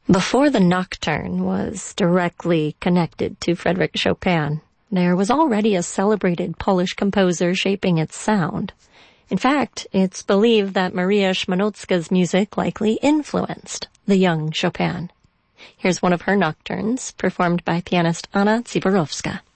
Before the nocturne was directly connected to Frédéric Chopin, there was already a celebrated Polish composer shaping its sound. In fact, it's believed that Maria Szmanowska's music likely influenced the young Chopin. Here's one of her nocturnes, performed by pianist Anna Ziborowska.